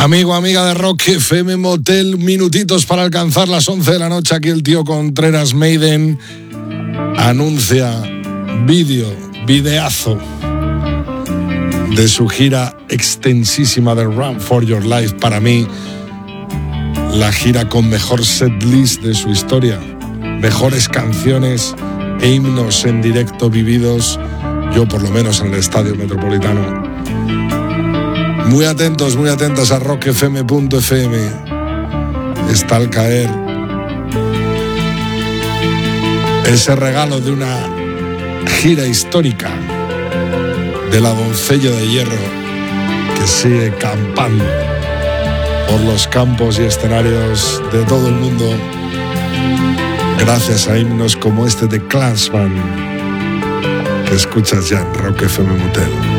Amigo, amiga de Rock FM Motel, minutitos para alcanzar las 11 de la noche. Aquí el tío Contreras Maiden anuncia videazo de su gira extensísima de Run for Your Life. Para mí, la gira con mejor setlist de su historia, mejores canciones e himnos en directo vividos, yo por lo menos en el Estadio Metropolitano. Muy atentos, muy atentas a rockfm.fm. Está al caer ese regalo de una gira histórica de la Doncella de Hierro, que sigue campando por los campos y escenarios de todo el mundo gracias a himnos como este de Clansman que escuchas ya en Rock FM Motel.